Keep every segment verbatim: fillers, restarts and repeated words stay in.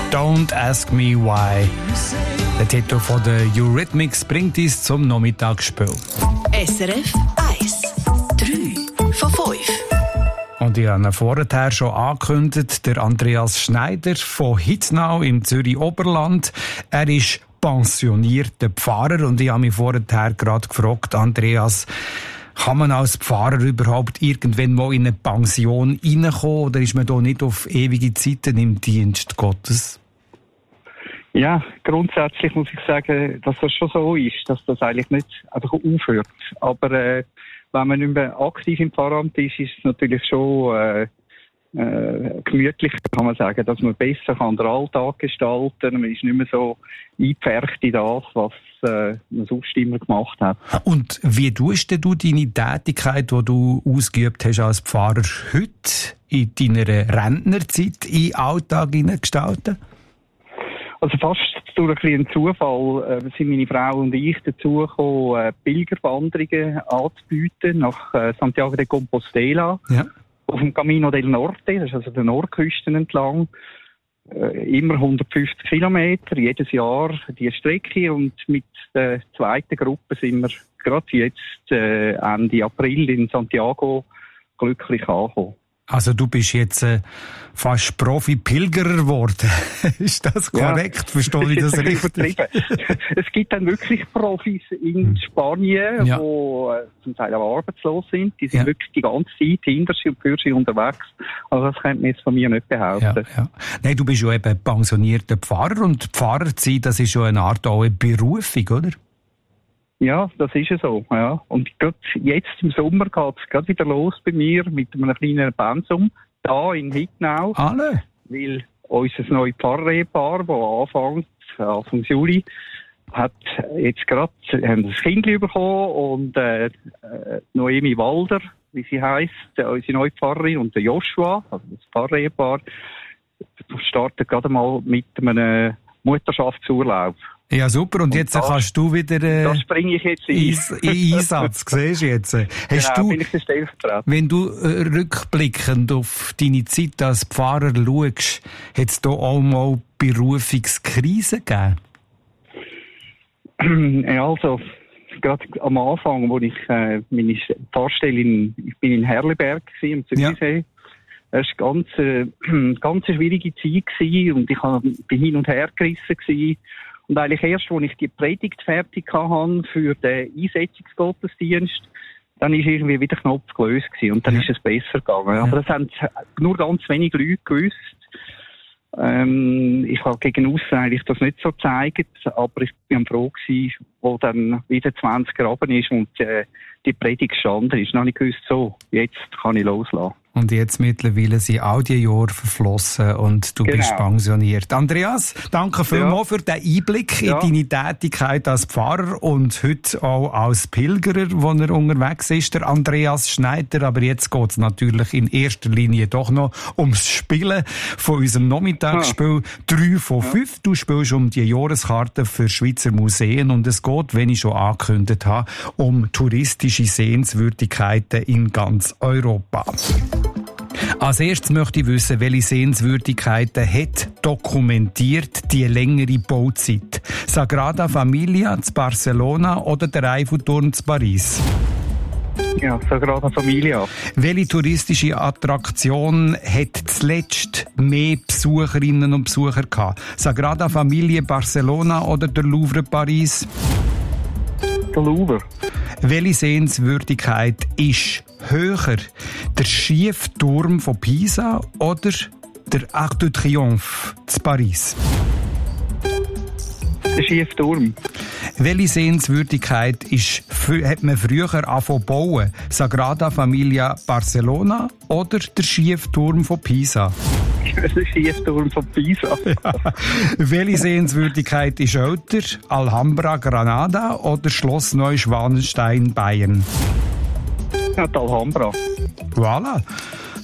Don't Ask Me Why. Der Titel von der Eurythmics bringt uns zum Nachmittagsspiel. S R F eins. drei von fünf. Und ich habe vorher schon angekündigt, der Andreas Schneider von Hitznau im Zürich-Oberland. Er ist pensionierter Pfarrer und ich habe mich vorher gerade gefragt, Andreas, kann man als Pfarrer überhaupt irgendwann mal in eine Pension reinkommen oder ist man da nicht auf ewige Zeiten im Dienst Gottes? Ja, grundsätzlich muss ich sagen, dass das schon so ist, dass das eigentlich nicht einfach aufhört. Aber äh, wenn man nicht mehr aktiv im Pfarramt ist, ist es natürlich schon äh, äh, gemütlich, kann man sagen, dass man besser kann den Alltag gestalten kann. Man ist nicht mehr so eingepfercht in das, was äh, man sonst immer gemacht hat. Und wie tust du deine Tätigkeit, die du ausgeübt hast als Pfarrer, heute in deiner Rentnerzeit in den Alltag gestalten? Also fast durch ein bisschen Zufall äh, sind meine Frau und ich dazu gekommen, äh, Pilgerwanderungen anzubieten nach äh, Santiago de Compostela. Ja. Auf dem Camino del Norte, das ist also der Nordküste entlang. Äh, immer hundertfünfzig Kilometer, jedes Jahr die Strecke. Und mit der zweiten Gruppe sind wir gerade jetzt äh, Ende April in Santiago glücklich angekommen. Also du bist jetzt äh, fast Profi-Pilgerer geworden. Ist das korrekt? Ja, Verstehe ich das richtig? Es gibt dann wirklich Profis in Spanien, die ja. äh, zum Teil auch arbeitslos sind. Die sind ja. wirklich die ganze Zeit hinter sie und für sie unterwegs. Also das könnte man jetzt von mir nicht behaupten. Ja, ja. Nein, du bist ja eben pensionierter Pfarrer und Pfarrer zu sein, das ist schon eine Art auch eine Berufung, oder? Ja, das ist ja so, ja. Und gerade jetzt im Sommer geht es gerade wieder los bei mir mit einem kleinen Pensum, da in Hitznau. Alle? Weil unser neues Pfarrehepaar, das anfängt, Anfang Juli, hat jetzt gerade ein Kind bekommen und äh, Noemi Walder, wie sie heisst, unsere neue Pfarrerin, und der Joshua, also das Pfarrehepaar, startet gerade mal mit einem Mutterschaftsurlaub. Ja, super. Und, und jetzt das, kannst du wieder äh, das springe ich jetzt ein. in Einsatz. Siehst du jetzt? Hast genau, du, bin ich der Stellvertreter. Wenn du äh, rückblickend auf deine Zeit als Pfarrer schaust, hat es da auch mal Berufungskrisen gegeben? Ja, also gerade am Anfang, wo ich äh, meine Pfarrstelle in, ich bin in Herleberg gewesen, am Zürichsee. Ja. Es war eine ganz, äh, ganz schwierige Zeit gewesen und ich hab, bin hin und her gerissen gewesen. Und eigentlich erst, als ich die Predigt fertig hatte für den Einsetzungsgottesdienst, dann ist irgendwie wieder Knopf gelöst gewesen und dann ja. ist es besser gegangen. Ja. Aber das haben nur ganz wenig Leute gewusst. Ähm, ich habe gegen aussen eigentlich das nicht so gezeigt, aber ich bin froh gewesen, wo dann wieder zwanzig Graben ist und äh, die Predigt gestanden ist. Dann habe ich gewusst, so, jetzt kann ich loslassen. Und jetzt mittlerweile sind all die Jahre verflossen und du genau. bist pensioniert. Andreas, danke vielmals ja. für den Einblick ja. in deine Tätigkeit als Pfarrer und heute auch als Pilgerer, wo er unterwegs ist, der Andreas Schneider. Aber jetzt geht es natürlich in erster Linie doch noch ums Spielen von unserem Nachmittagsspiel. Ja. Drei von fünf. Du spielst um die Jahreskarte für Schweizer Museen und es geht, wenn ich schon angekündigt habe, um touristische Sehenswürdigkeiten in ganz Europa. Als erstes möchte ich wissen, welche Sehenswürdigkeiten hat dokumentiert die längere Bauzeit? Sagrada Familia zu Barcelona oder der Eiffelturm zu Paris? Ja, Sagrada Familia. Welche touristische Attraktion hat zuletzt mehr Besucherinnen und Besucher gehabt? Sagrada Familia Barcelona oder der Louvre Paris? Der Louvre. Welche Sehenswürdigkeit ist höher? Der Schiefturm von Pisa oder der Arc de Triomphe zu Paris? Der Schiefturm. Welche Sehenswürdigkeit ist, hat man früher angefangen zu bauen? Sagrada Familia Barcelona oder der Schiefturm von Pisa? Der Schiefturm von Pisa. Ja. Welche Sehenswürdigkeit ist älter? Alhambra Granada oder Schloss Neuschwanstein Bayern? Ja, die Alhambra. Voilà.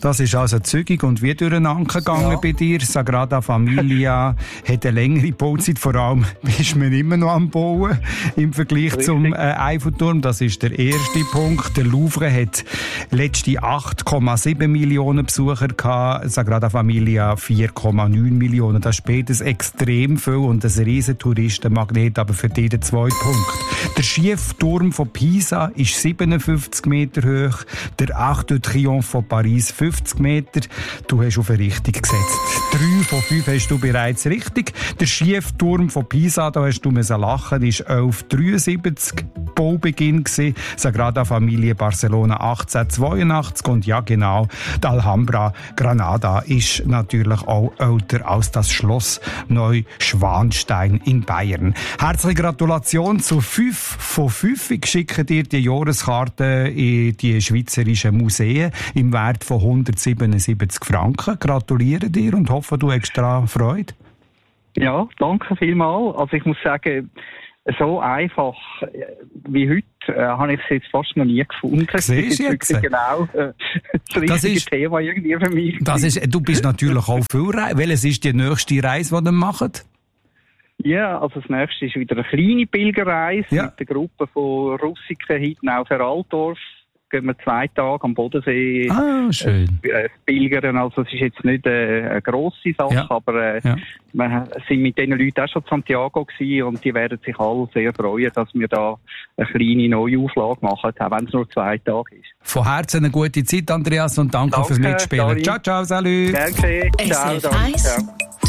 Das ist also zügig und wie durcheinander gegangen ja. bei dir. Sagrada Familia hat eine längere Bauzeit, vor allem ist man immer noch am Bauen im Vergleich Richtig. zum äh, Eiffelturm. Das ist der erste Punkt. Der Louvre hat letzte acht Komma sieben Millionen Besucher gehabt, Sagrada Familia vier Komma neun Millionen. Das ist beides extrem viel und ein riesen Touristenmagnet, aber für die der zweite Punkt. Der Schiefturm von Pisa ist siebenundfünfzig Meter hoch, der Arc de Triomphe von Paris fünfzig Meter. Du hast auf eine Richtung gesetzt. Drei von fünf hast du bereits richtig. Der Schiefturm von Pisa, da hast du müssen lachen, ist elf Komma dreiundsiebzig Baubeginn gewesen. Sagrada Familia Barcelona achtzehnhundertzweiundachtzig und ja genau, die Alhambra Granada ist natürlich auch älter als das Schloss Neuschwanstein in Bayern. Herzliche Gratulation zu fünf von fünf. Ich schicke dir die Jahreskarte in die schweizerischen Museen im Wert von hundertsiebenundsiebzig Franken. Gratuliere dir und hoffe, du hast daran Freude. Ja, danke vielmals. Also ich muss sagen, so einfach wie heute äh, habe ich es jetzt fast noch nie gefunden. Siehst du jetzt? Genau äh, das richtige das ist, Thema irgendwie für mich. Das ist, du bist natürlich auch viel Reise. Welches ist die nächste Reise, die ihr macht? Ja, also das nächste ist wieder eine kleine Pilgerreise ja. mit der Gruppe von Russiken hinten auf Altdorf. Gehen wir zwei Tage am Bodensee ah, schön. Äh, pilgern. Also es ist jetzt nicht äh, eine grosse Sache, ja. aber äh, ja. wir sind mit diesen Leuten auch schon in Santiago gewesen und die werden sich alle sehr freuen, dass wir da eine kleine Neuauflage machen, auch wenn es nur zwei Tage ist. Von Herzen eine gute Zeit, Andreas, und danke, danke fürs Mitspielen. Ciao, ciao, salut. Danke, ciao, danke.